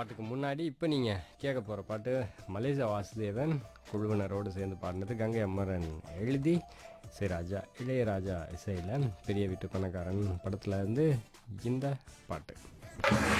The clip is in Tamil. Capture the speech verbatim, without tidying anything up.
பாட்டுக்கு முன்னாடி இப்போ நீங்கள் கேட்க போகிற பாட்டு மலேசியா வாசுதேவன் குழுவினரோடு சேர்ந்து பாடினது. கங்கை அமரன் எழுதி இசைராஜா இளையராஜா இசையில் பெரிய வீட்டு பணக்காரன் படத்தில் இருந்து இந்த பாட்டு.